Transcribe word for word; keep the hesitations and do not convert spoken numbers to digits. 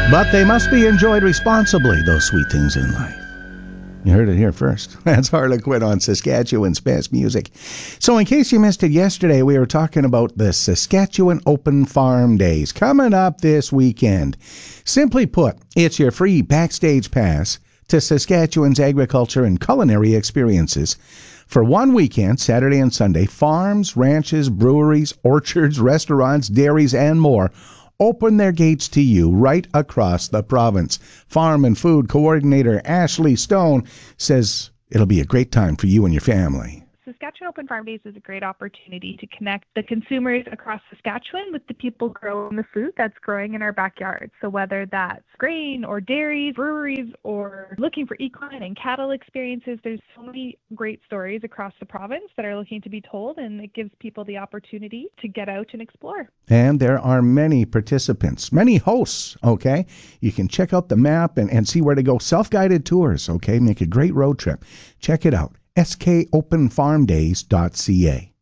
But they must be enjoyed responsibly, those sweet things in life. You heard it here first. That's Harlequin on Saskatchewan's best music. So in case you missed it yesterday, we were talking about the Saskatchewan Open Farm Days coming up this weekend. Simply put, it's your free backstage pass to Saskatchewan's agriculture and culinary experiences. For one weekend, Saturday and Sunday, farms, ranches, breweries, orchards, restaurants, dairies, and more open their gates to you right across the province. Farm and Food Coordinator Ashley Stone says it'll be a great time for you and your family. Saskatchewan Open Farm Days is a great opportunity to connect the consumers across Saskatchewan with the people growing the food that's growing in our backyard. So whether that's grain or dairies, breweries, or looking for equine and cattle experiences, there's so many great stories across the province that are looking to be told, and it gives people the opportunity to get out and explore. And there are many participants, many hosts, okay? You can check out the map and, and see where to go. Self-guided tours, okay? Make a great road trip. Check it out. S K open farm days dot C A.